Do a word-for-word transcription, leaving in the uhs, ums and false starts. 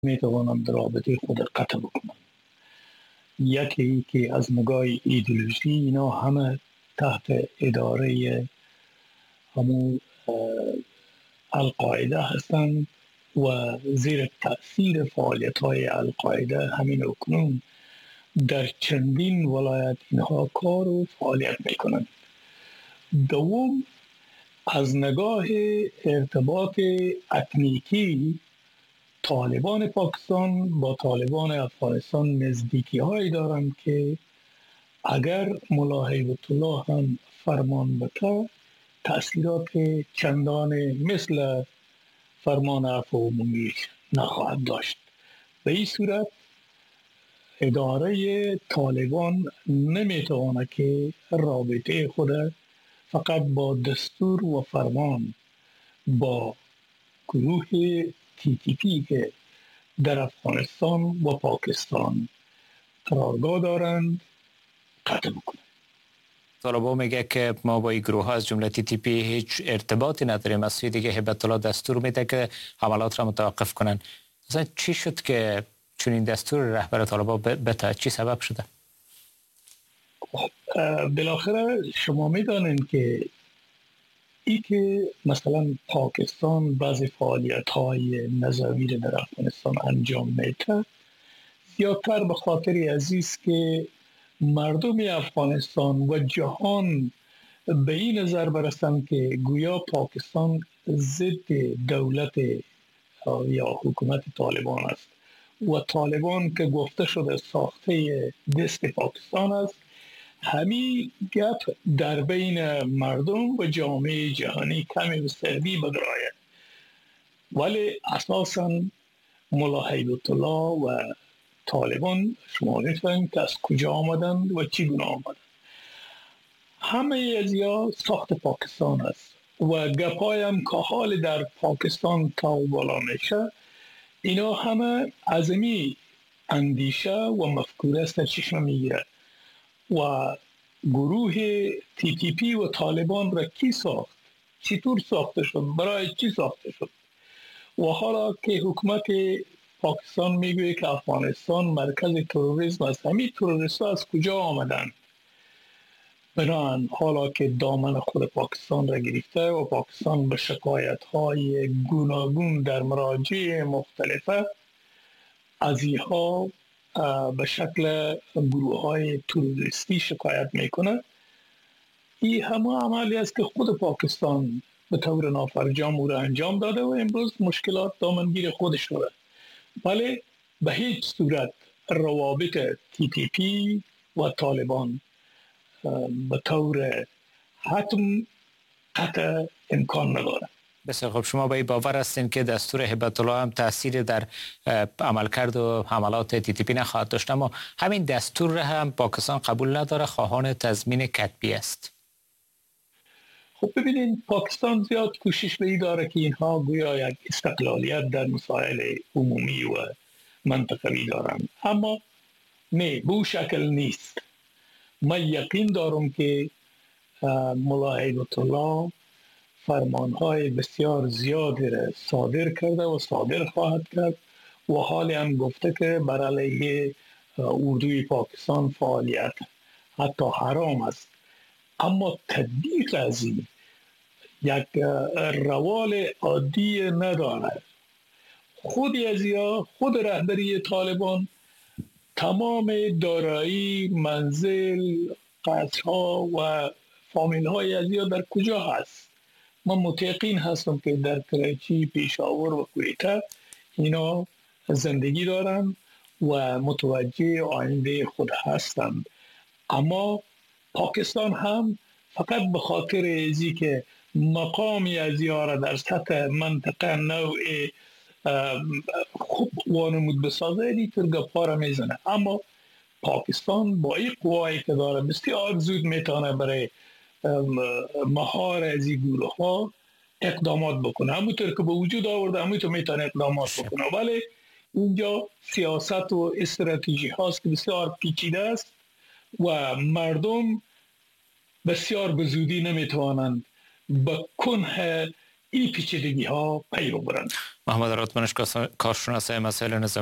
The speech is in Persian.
میتوانند رابطه خود قطع بکنند. یکی که از نگاه ایدئولوژی اینا همه تحت اداره همون القاعده هستند و زیر تأثیر فعالیت های القاعده همین اکنون در چندین ولایت اینها کار و فعالیت میکنند. دوم، از نگاه ارتباط اتنیکی طالبان پاکستان با طالبان افغانستان نزدیکی هایی دارند که اگر ملا هیبت الله هم فرمان بده تأثیرات چندان مثل فرمان عفو عمومی نخواهد داشت. به این صورت اداره طالبان نمیتواند که رابطه خود فقط با دستور و فرمان با گروه تی تی پی که در افغانستان و پاکستان قرارگاه دارند قطع بکنند. طالبان میگه که ما با این گروه ها از جمله تی تی پی هیچ ارتباطی نداریم. از سوی دیگه هیبت الله دستور میده که حملات را متوقف کنن. مثلا چی شد که چون این دستور رهبر طالبان بده؟ چی سبب شده؟ بالاخره شما میدانید که ای که مثلا پاکستان بعضی فعالیت های نظامی در افغانستان انجام میده زیادتر به خاطر عزیز که مردم افغانستان و جهان به این نظر برسند که گویا پاکستان ضد دولت یا حکومت طالبان است و طالبان که گفته شده ساخته دست پاکستان است. همین گپ در بین مردم و جامعه جهانی کمی بسردی بدراید، ولی اساساً ملا هیبت الله و طالبان شما می‌فهمید که از کجا آمدند و چگونه آمدند. همه از یا ساخت پاکستان است و گپایم که حال در پاکستان تا بالا میشه اینا همه عظمی اندیشه و مفکوره است چشم میگیره و گروه تی تی پی و طالبان را کی ساخت؟ چطور ساخته شد؟ برای چی ساخته شد؟ و حالا که حکومت پاکستان میگوید که افغانستان مرکز تروریسم است، همین تروریست ها از کجا آمدن؟ بنان حالا که دامن خود پاکستان را گرفته و پاکستان به شکایت های گوناگون در مراجع مختلفه از اینها به شکل گروه های تروریستی شکایت میکنه. این همه عملی است که خود پاکستان به طور نافرجام او را انجام داده و امروز مشکلات دامنگیر خودش شده. ولی به هیچ صورت روابط تی تی پی و طالبان به طور حتم قطع امکان نداره. بسیار خوب. شما به این باور هستین که دستور هیبت الله هم تأثیر در عملکرد و حملات تی تی پی نخواهد داشت، اما همین دستور را هم پاکستان قبول نداره، خواهان تضمین کتبی است؟ خب ببینید پاکستان زیاد کوشش به این داره که اینها گویا یک استقلالیت در مسائل عمومی و منطقوی دارند، اما نه، به اون شکل نیست. من یقین دارم که ملا هیبت الله فرمانهای بسیار زیادی را صادر کرده و صادر خواهد کرد و حالی هم گفته که بر علیه اردوی پاکستان فعالیت حتی حرام است، اما تطبیق از این یک روال عادی ندارد. خود از یا خود رهبری طالبان تمام دارایی، منزل، قصرها و فامیل های از یا در کجا هست؟ من متقین هستم که در کراچی، پیشاور و کویته اینا زندگی دارند و متوجه آینده خود هستند. اما پاکستان هم فقط به خاطر ازی که مقامی از یاره در سطح منطقه نوع خوب وانمود بسازه دیگر گپا را میزنه. اما پاکستان با این قوایی که داره بسیار زود میتونه برای مهار از این گروه ها اقدامات بکنه. همونطور که به وجود آورده همونطور میتونه اقدامات بکنه، ولی اینجا سیاست و استراتژی هاست که بسیار پیچیده است و مردم بسیار به زودی نمیتوانند به کنه این پیچیدگی ها پی ببرند. محمد راتمنش کارشناس مسائل نظامی